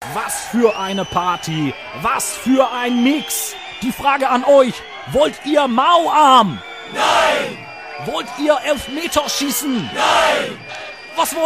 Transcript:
Was für eine Party, was für ein Mix. Die Frage an euch, wollt ihr Mauarm? Nein! Wollt ihr Elfmeterschießen? Nein! Was wollt